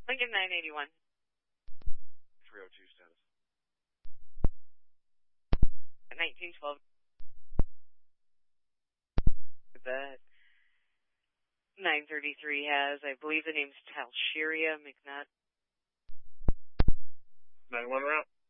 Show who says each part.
Speaker 1: Lincoln 981.
Speaker 2: 302 status.
Speaker 1: 1912. That 933 has, I believe the name's Talsheria McNutt.
Speaker 2: 91 route.